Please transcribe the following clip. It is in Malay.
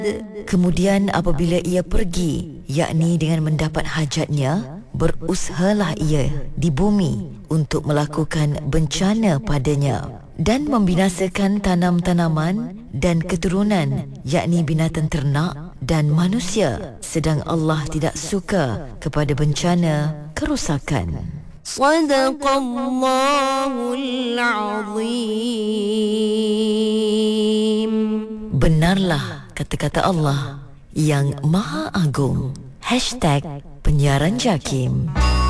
Kemudian apabila ia pergi, yakni dengan mendapat hajatnya, berusahalah ia di bumi untuk melakukan bencana padanya dan membinasakan tanam-tanaman dan keturunan, yakni binatang ternak dan manusia, sedang Allah tidak suka kepada bencana kerosakan. Sadaqallahul Azim. Benarlah kata-kata Allah yang Maha Agung. #Penyiaran Jakim.